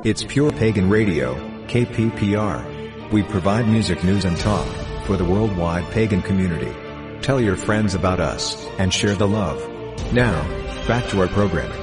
It's Pure Pagan Radio, KPPR. We provide music news and talk for the worldwide pagan community. Tell your friends about us and share the love. Now, back to our programming.